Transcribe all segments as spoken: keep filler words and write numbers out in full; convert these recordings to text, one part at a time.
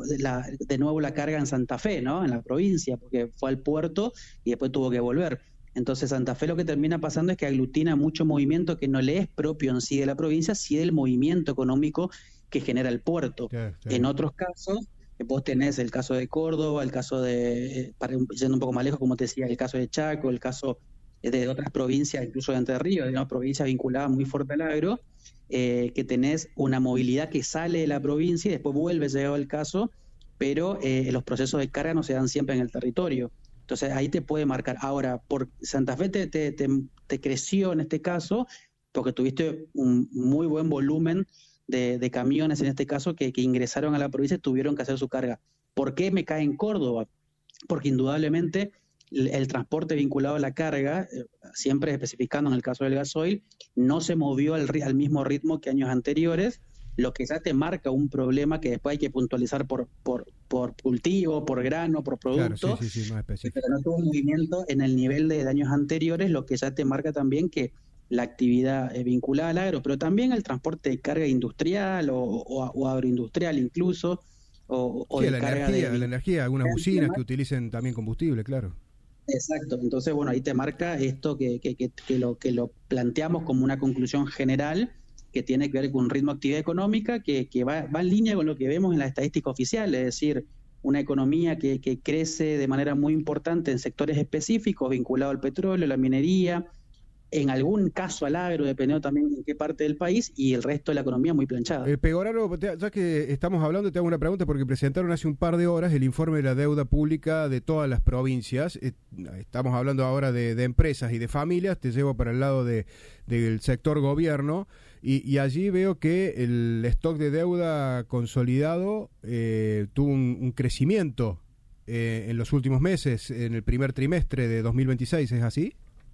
la, de nuevo la carga en Santa Fe, ¿no? En la provincia, porque fue al puerto y después tuvo que volver. Entonces Santa Fe lo que termina pasando es que aglutina mucho movimiento que no le es propio en sí de la provincia, sí del movimiento económico que genera el puerto. Sí, sí. En otros casos, vos tenés el caso de Córdoba, el caso de, para yendo un poco más lejos, como te decía, el caso de Chaco, el caso de otras provincias, incluso de Entre Ríos, de una provincia vinculada muy fuerte al agro, eh, que tenés una movilidad que sale de la provincia y después vuelve, llegado el caso, pero eh, los procesos de carga no se dan siempre en el territorio. Entonces ahí te puede marcar. Ahora, por Santa Fe te, te, te, te creció en este caso, porque tuviste un muy buen volumen de, de camiones en este caso que, que ingresaron a la provincia y tuvieron que hacer su carga. ¿Por qué me cae en Córdoba? Porque indudablemente el, el transporte vinculado a la carga, eh, siempre especificando en el caso del gasoil, no se movió al, al mismo ritmo que años anteriores, lo que ya te marca un problema que después hay que puntualizar por, por, por cultivo, por grano, por producto, claro, sí, sí, sí, más específico. Pero no tuvo un movimiento en el nivel de, de años anteriores, lo que ya te marca también que la actividad eh, vinculada al agro, pero también el transporte de carga industrial o, o, o agroindustrial incluso, o, o sí, de la carga energía, de... la energía, algunas usinas que utilicen también combustible, claro. Exacto, entonces bueno, ahí te marca esto que, que, que, que, lo, que lo planteamos como una conclusión general, que tiene que ver con un ritmo de actividad económica que, que va, va en línea con lo que vemos en la estadística oficial, es decir, una economía que, que crece de manera muy importante en sectores específicos vinculados al petróleo, la minería, en algún caso al agro, dependiendo también en qué parte del país, y el resto de la economía muy planchada. Eh, Pegoraro, ya que estamos hablando, te hago una pregunta, porque presentaron hace un par de horas el informe de la deuda pública de todas las provincias. Eh, estamos hablando ahora de, de empresas y de familias, te llevo para el lado de, del sector gobierno, y, y allí veo que el stock de deuda consolidado eh, tuvo un, un crecimiento eh, en los últimos meses, en el primer trimestre de dos mil veintiséis, ¿es así?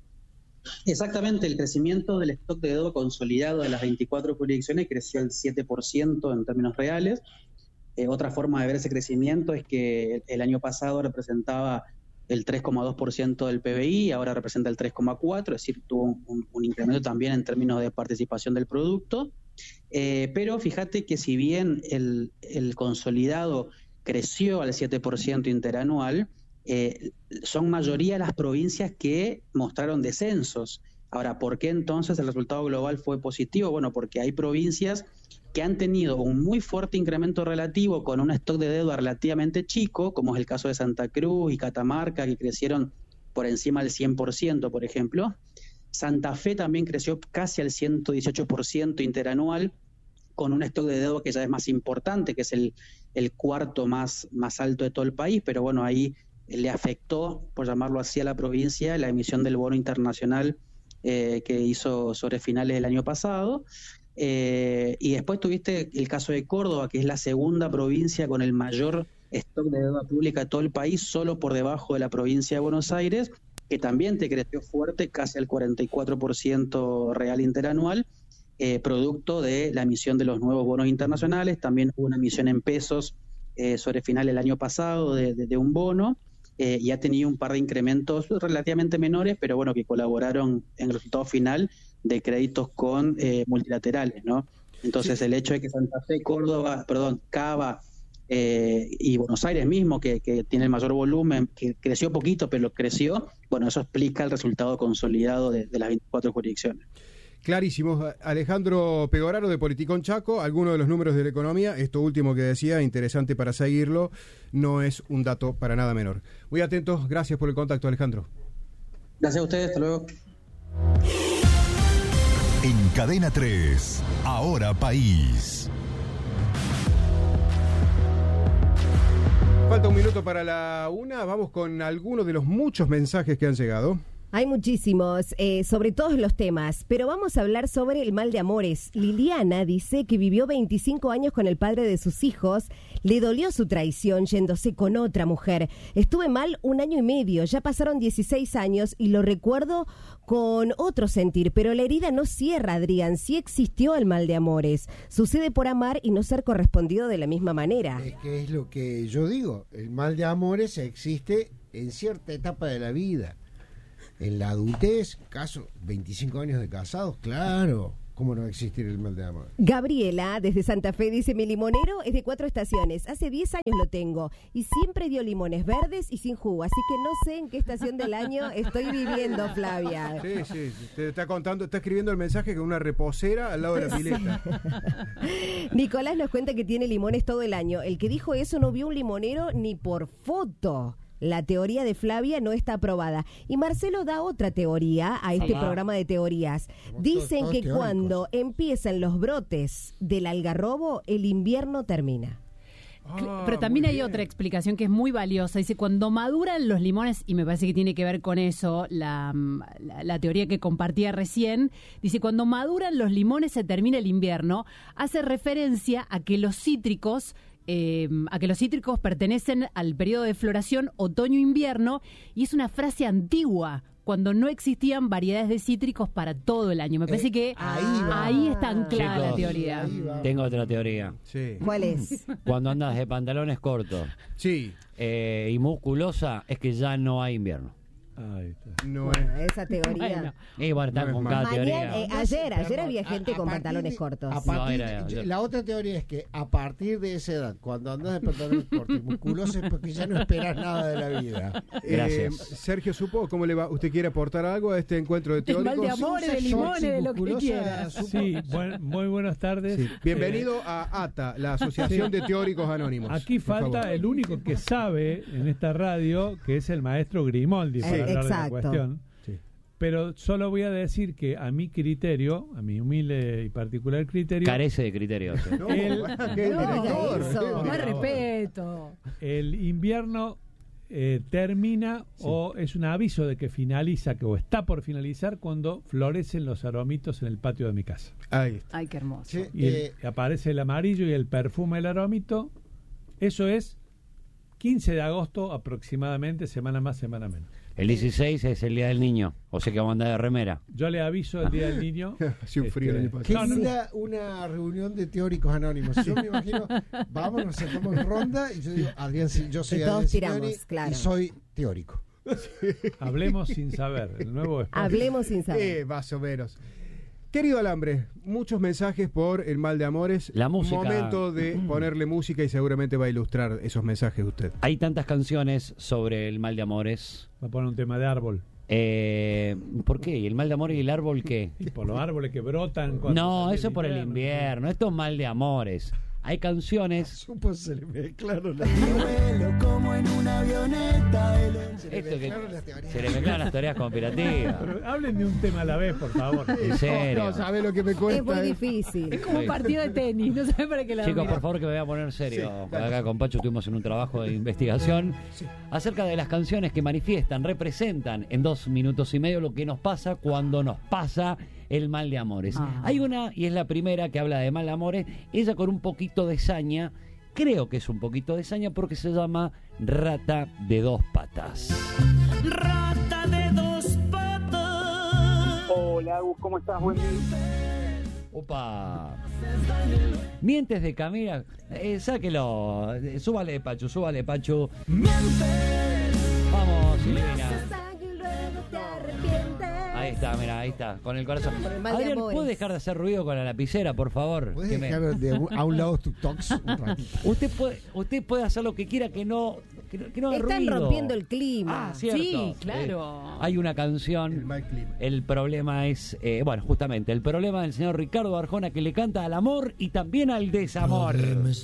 Exactamente, el crecimiento del stock de deuda consolidado de las veinticuatro jurisdicciones creció el siete por ciento en términos reales. Eh, otra forma de ver ese crecimiento es que el año pasado representaba el tres coma dos por ciento del P B I, ahora representa el tres coma cuatro por ciento, es decir, tuvo un, un incremento también en términos de participación del producto. Eh, pero fíjate que si bien el, el consolidado creció al siete por ciento interanual, Eh, son mayoría las provincias que mostraron descensos. Ahora, ¿por qué entonces el resultado global fue positivo? Bueno, porque hay provincias que han tenido un muy fuerte incremento relativo con un stock de deuda relativamente chico, como es el caso de Santa Cruz y Catamarca, que crecieron por encima del cien por ciento, por ejemplo. Santa Fe también creció casi al ciento dieciocho por ciento interanual, con un stock de deuda que ya es más importante, que es el, el cuarto más, más alto de todo el país, pero bueno, ahí le afectó, por llamarlo así, a la provincia la emisión del bono internacional eh, que hizo sobre finales del año pasado. Eh, y después tuviste el caso de Córdoba, que es la segunda provincia con el mayor stock de deuda pública de todo el país, solo por debajo de la provincia de Buenos Aires, que también te creció fuerte, casi al cuarenta y cuatro por ciento real interanual, eh, producto de la emisión de los nuevos bonos internacionales. También hubo una emisión en pesos eh, sobre final del año pasado de, de, de un bono. Eh, y ha tenido un par de incrementos relativamente menores, pero bueno, que colaboraron en el resultado final de créditos con eh, multilaterales, ¿no? Entonces sí. El hecho de que Santa Fe, Córdoba, perdón, Cava eh, y Buenos Aires mismo, que, que tiene el mayor volumen, que creció poquito, pero creció, bueno, eso explica el resultado consolidado de, de las veinticuatro jurisdicciones. Clarísimo. Alejandro Pegoraro de Politicón Chaco, algunos de los números de la economía, esto último que decía, interesante para seguirlo, no es un dato para nada menor. Muy atentos, gracias por el contacto, Alejandro. Gracias a ustedes, hasta luego. En Cadena tres, Ahora País. Falta un minuto para la una, vamos con algunos de los muchos mensajes que han llegado. Hay muchísimos, eh, sobre todos los temas, pero vamos a hablar sobre el mal de amores. Liliana dice que vivió veinticinco años con el padre de sus hijos, le dolió su traición yéndose con otra mujer. Estuve mal un año y medio, ya pasaron dieciséis años y lo recuerdo con otro sentir, pero la herida no cierra, Adrián, sí existió el mal de amores. Sucede por amar y no ser correspondido de la misma manera. Es que es lo que yo digo, el mal de amores existe en cierta etapa de la vida. En la adultez, caso, veinticinco años de casados, claro, ¿Cómo no va a existir el mal de amor? Gabriela, desde Santa Fe, dice, mi limonero es de cuatro estaciones. Hace diez años lo tengo y siempre dio limones verdes y sin jugo. Así que no sé en qué estación del año estoy viviendo, Flavia. Sí, sí, sí. Te está contando, está escribiendo el mensaje con una reposera al lado de la pileta. Nicolás nos cuenta que tiene limones todo el año. El que dijo eso no vio un limonero ni por foto. La teoría de Flavia no está aprobada. Y Marcelo da otra teoría a este Ajá. programa de teorías. Dicen todos que teóricos. cuando empiezan los brotes del algarrobo, el invierno termina. Ah, Pero también muy hay bien. otra explicación que es muy valiosa. Dice, cuando maduran los limones, y me parece que tiene que ver con eso, la, la, la teoría que compartía recién, dice, cuando maduran los limones se termina el invierno. Hace referencia a que los cítricos... Eh, a que los cítricos pertenecen al periodo de floración otoño-invierno, y es una frase antigua, cuando no existían variedades de cítricos para todo el año. Me parece Eh, que ahí va. ahí está anclada la Chicos, teoría. Ahí va. Tengo otra teoría. Sí. ¿Cuál es? Cuando andas de pantalones cortos Sí. eh, y musculosa, es que ya no hay invierno. Ahí está. No Bueno, es. esa teoría. Bueno. Y bueno, No están es con malo. cada teoría. Mañana, eh, ayer, ayer Perdón, había a- gente a con partir pantalones de- cortos. a partir No, era de- ayer. la otra teoría es que a partir de esa edad, cuando andas de pantalones cortos y musculosos, es porque ya no esperas nada de la vida. Gracias. Eh, Sergio Supo, ¿cómo le va? ¿Usted quiere aportar algo a este encuentro de El mal teóricos? de amores, de limones, de lo que quiera. Sí, buen- muy buenas tardes. Sí. Bienvenido a ATA, la Asociación de Teóricos Anónimos. Aquí Por falta favor. el único que sabe en esta radio, que es el maestro Grimoldi, para Eh, hablar de la exacto. cuestión. Sí. Pero solo voy a decir que a mi criterio, a mi humilde y particular criterio, Carece de criterios. eh. No, El- qué No diga director, eso. qué Más director. respeto. el invierno eh, termina o es un aviso de que finaliza, que o está por finalizar, cuando florecen los aromitos en el patio de mi casa. Ahí está. Ay, qué hermoso. Sí, Y el- eh, aparece el amarillo y el perfume del aromito. Eso es quince de agosto aproximadamente, semana más, semana menos. El dieciséis es el Día del Niño, o sea que vamos a andar de remera. Yo le aviso el día del niño. Hacía un frío el año pasado. qué no, no. linda una reunión de teóricos anónimos. Yo me imagino, vamos, nos sentamos en ronda y yo digo, Adrián, Si- yo soy Y todos Adrián tiramos, Simeoni claro. y soy teórico. Hablemos sin saber. El nuevo espacio. Hablemos sin saber. Eh, más o menos. Querido Alambre, muchos mensajes por el mal de amores. La música. Momento de ponerle música y seguramente va a ilustrar esos mensajes usted. Hay tantas canciones sobre el mal de amores. Va a poner un tema de árbol. Eh, ¿Por qué? ¿Y el mal de amores y el árbol qué? Y por los árboles que brotan. cuando No, sale eso por el invierno. Esto es mal de amores. Hay canciones. Supo, se le mezclaron las se le Esto que- mezclaron las teorías. Se le mezclan las teorías conspirativas. Pero hablen de un tema a la vez, por favor. En serio. No, ¿sabe lo que me cuesta? Es muy eh? difícil. Es como un Sí. partido de tenis, no sabe para qué lado Chicos, mirar. por favor, que me voy a poner serio. Sí, dale. Acá con Pacho estuvimos en un trabajo de investigación acerca de las canciones que manifiestan, representan en dos minutos y medio lo que nos pasa cuando nos pasa el mal de amores. Ah. Hay una, y es la primera, que habla de mal de amores, ella con un poquito de saña, creo que es un poquito de saña porque se llama Rata de dos patas. Rata de dos patas. Hola, Agus, ¿cómo estás? Buen día. Opa. Mientes de Camila, eh, sáquelo, eh, súbale Pacho, súbale Pacho. Vamos, Silvina. Ahí está, mira, ahí está, con el corazón. Por el mal de Adrián, amores. ¿puede dejar de hacer ruido con la lapicera, por favor? ¿Puedes Que me- dejar de un- a un lado tu tox un ratito? Usted puede, usted puede hacer lo que quiera, que no, que no, que no haga Están ruido. rompiendo el clima. Ah, cierto. Sí, claro. Eh, hay una canción. El mal clima. El problema es, eh, bueno, justamente, el problema del señor Ricardo Arjona, que le canta al amor y también al desamor.